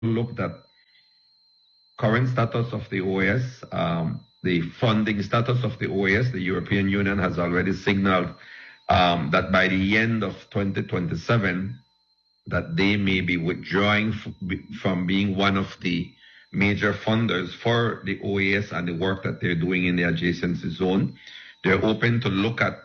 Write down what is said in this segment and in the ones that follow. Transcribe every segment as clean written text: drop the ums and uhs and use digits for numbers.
looked at current status of the OAS, the funding status of the OAS. The European Union has already signaled that by the end of 2027, that they may be withdrawing from being one of the major funders for the OAS and the work that they're doing in the adjacency zone. They're open to look at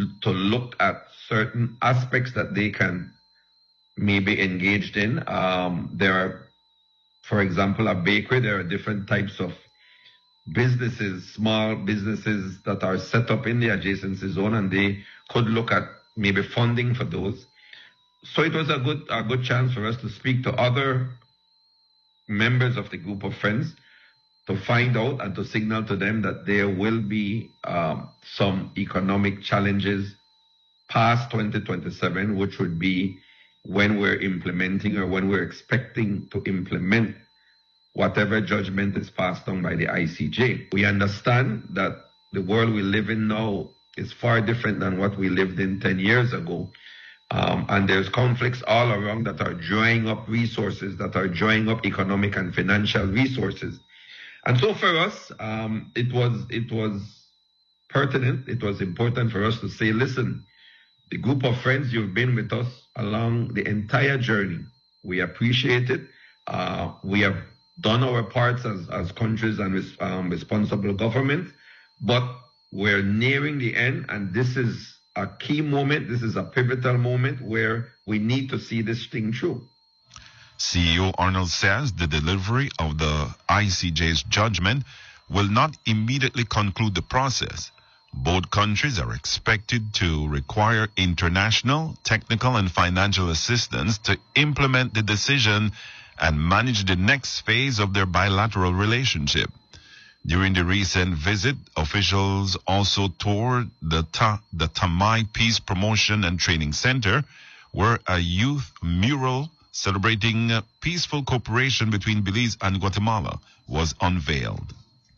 certain aspects that they can maybe engaged in. There are, for example, a bakery. There are different types of businesses, small businesses that are set up in the adjacency zone, and they could look at maybe funding for those. So it was a good chance for us to speak to other members of the group of friends to find out and to signal to them that there will be some economic challenges past 2027, which would be when we're implementing or when we're expecting to implement whatever judgment is passed on by the ICJ. We understand that the world we live in now is far different than what we lived in 10 years ago. And there's conflicts all around that are drawing up resources, that are drawing up economic and financial resources. And so for us, it was pertinent, it was important for us to say, listen, the group of friends, you've been with us along the entire journey. We appreciate it. We have done our parts as countries and responsible governments, but we're nearing the end, and this is a key moment. This is a pivotal moment where we need to see this thing through. CEO Arnold says the delivery of the ICJ's judgment will not immediately conclude the process. Both countries are expected to require international, technical, and financial assistance to implement the decision and manage the next phase of their bilateral relationship. During the recent visit, officials also toured the Tamai Peace Promotion and Training Center, where a youth mural celebrating peaceful cooperation between Belize and Guatemala was unveiled.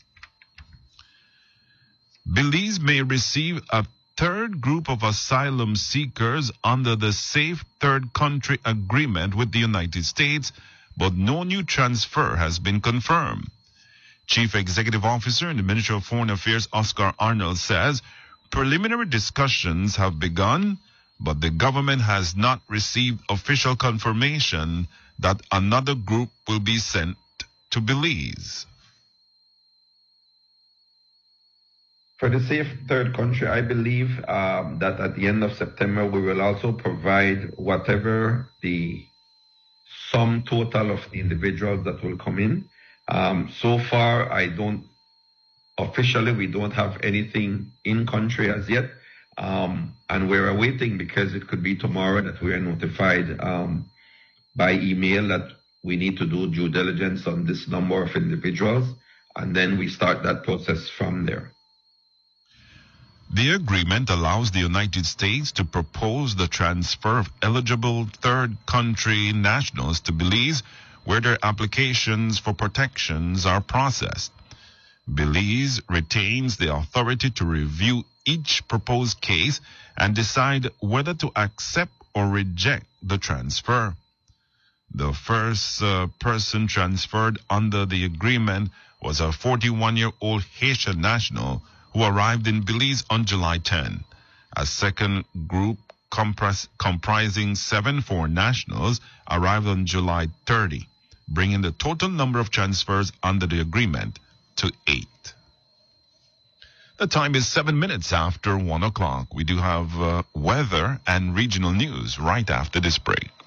Belize may receive a third group of asylum seekers under the Safe Third Country Agreement with the United States, but no new transfer has been confirmed. Chief Executive Officer in the Ministry of Foreign Affairs, Oscar Arnold, says preliminary discussions have begun, but the government has not received official confirmation that another group will be sent to Belize. For the Safe Third Country, I believe that at the end of September, we will also provide whatever the sum total of the individuals that will come in. So far, we don't have anything in country as yet. And we're awaiting, because it could be tomorrow that we are notified by email that we need to do due diligence on this number of individuals. And then we start that process from there. The agreement allows the United States to propose the transfer of eligible third country nationals to Belize, where their applications for protections are processed. Belize retains the authority to review each proposed case and decide whether to accept or reject the transfer. The first person transferred under the agreement was a 41-year-old Haitian national who arrived in Belize on July 10. A second group comprising 7 foreign nationals arrived on July 30, bringing the total number of transfers under the agreement to 8. The time is 7 minutes after 1 o'clock. We do have weather and regional news right after this break.